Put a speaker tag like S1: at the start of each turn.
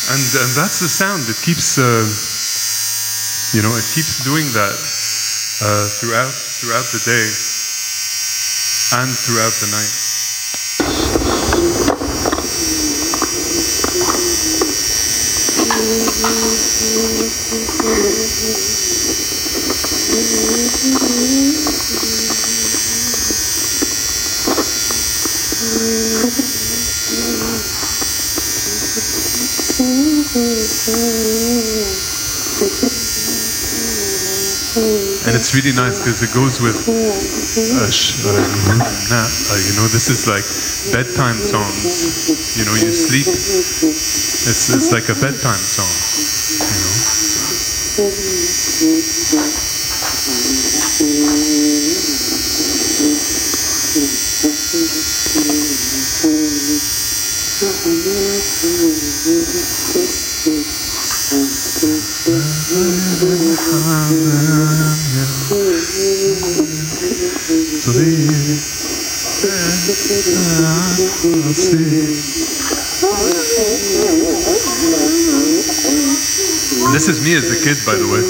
S1: And that's the sound. It keeps, it keeps doing that throughout the day and throughout the night. And it's really nice because it goes with, this is like bedtime songs. You sleep. It's like a bedtime song. This is me as a kid, by the way.